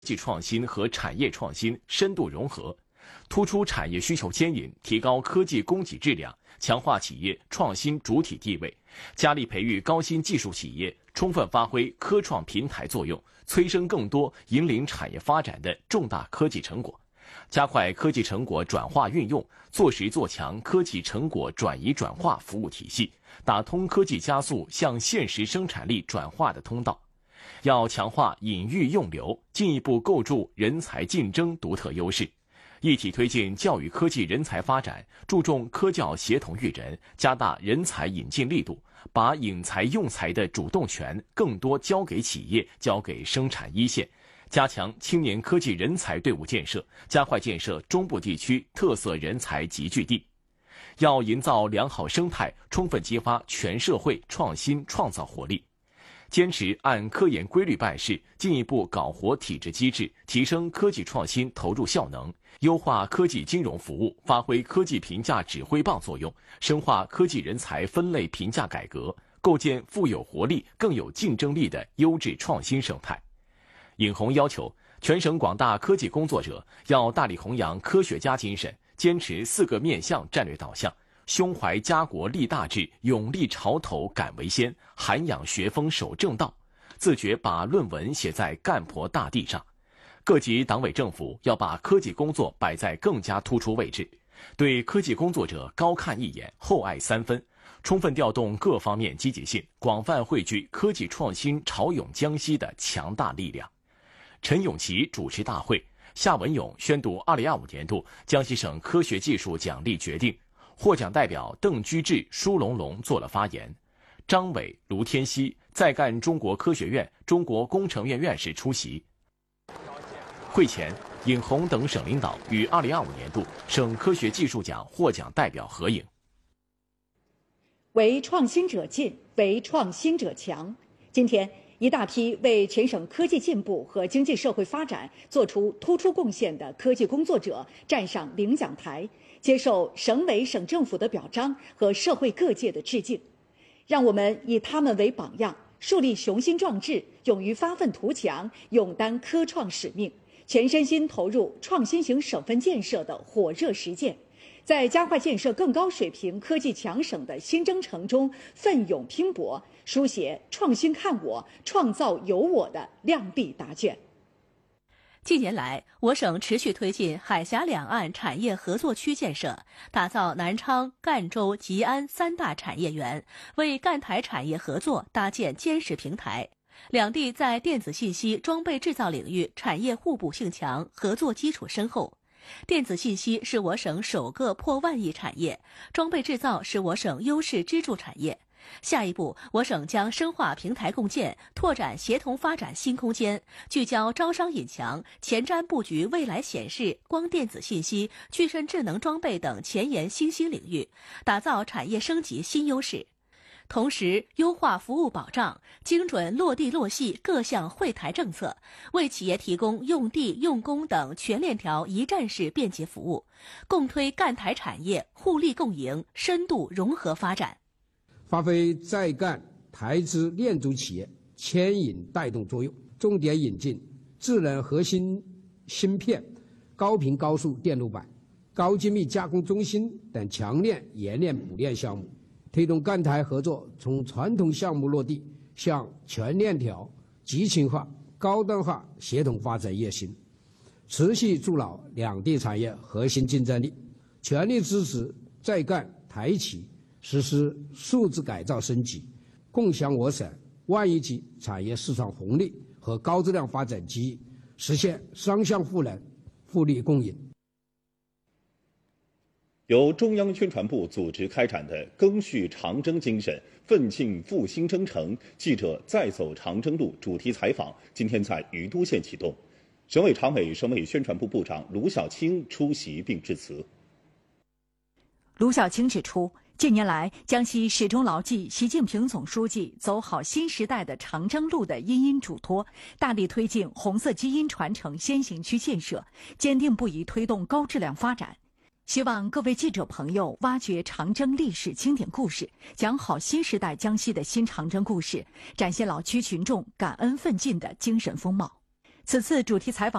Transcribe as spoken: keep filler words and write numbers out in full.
技创新和产业创新深度融合，突出产业需求牵引，提高科技供给质量，强化企业创新主体地位，加力培育高新技术企业，充分发挥科创平台作用，催生更多引领产业发展的重大科技成果，加快科技成果转化运用，做实做强科技成果转移转化服务体系，打通科技加速向现实生产力转化的通道。要强化引育用留，进一步构筑人才竞争独特优势，一体推进教育科技人才发展，注重科教协同育人，加大人才引进力度，把引才用才的主动权更多交给企业，交给生产一线，加强青年科技人才队伍建设，加快建设中部地区特色人才集聚地。要营造良好生态，充分激发全社会创新创造活力。坚持按科研规律办事，进一步搞活体制机制，提升科技创新投入效能，优化科技金融服务，发挥科技评价指挥棒作用，深化科技人才分类评价改革，构建富有活力、更有竞争力的优质创新生态。尹红要求全省广大科技工作者要大力弘扬科学家精神，坚持四个面向战略导向，胸怀家国立大志，勇立潮头敢为先，涵养学风守正道，自觉把论文写在干婆大地上。各级党委政府要把科技工作摆在更加突出位置，对科技工作者高看一眼，厚爱三分，充分调动各方面积极性，广泛汇聚科技创新潮涌江西的强大力量。陈永琪主持大会，夏文勇宣读二零二五年度江西省科学技术奖励决定，获奖代表邓居志、舒龙龙做了发言，张伟、卢天锡在赣中国科学院、中国工程院院士出席。会前，尹红等省领导与二零二五年度省科学技术奖获奖代表合影。 为创新者进，为创新者强。今天，一大批为全省科技进步和经济社会发展做出突出贡献的科技工作者站上领奖台，接受省委省政府的表彰和社会各界的致敬。让我们以他们为榜样，树立雄心壮志，勇于发愤图强，勇担科创使命，全身心投入创新型省份建设的火热实践，在加快建设更高水平科技强省的新征程中奋勇拼搏，书写创新看我、创造有我的亮丽答卷。 近年来，我省持续推进海峡两岸产业合作区建设，打造南昌、赣州、吉安三大产业园，为赣台产业合作搭建坚实平台。两地在电子信息、装备制造领域产业互补性强，合作基础深厚。电子信息是我省首个破万亿产业，装备制造是我省优势支柱产业。下一步，我省将深化平台共建，拓展协同发展新空间，聚焦招商引强，前瞻布局未来显示、光电子信息、具身智能装备等前沿新兴领域，打造产业升级新优势。同时，优化服务保障，精准落地落细各项惠台政策，为企业提供用地、用工等全链条一站式便捷服务，共推赣台产业互利共赢、深度融合发展。 发挥在赣台资链组企业牵引带动作用，重点引进智能核心芯片、高频高速电路板、高精密加工中心等强链冶炼补炼项目，推动赣台合作从传统项目落地向全链条、集群化、高端化协同发展跃进，持续筑牢两地产业核心竞争力，全力支持在赣台企实施数字改造升级，共享我省万亿级产业市场红利和高质量发展机遇，实现双向赋能、互利共赢。 由中央宣传部组织开展的赓续长征精神、奋进复兴征程记者再走长征路主题采访今天在于都县启动，省委常委、省委宣传部部长卢小青出席并致辞。 卢小青指出，近年来，江西始终牢记习近平总书记走好新时代的长征路的殷殷嘱托，大力推进红色基因传承先行区建设，坚定不移推动高质量发展。希望各位记者朋友挖掘长征历史经典故事，讲好新时代江西的新长征故事，展现老区群众感恩奋进的精神风貌。 此次主题采访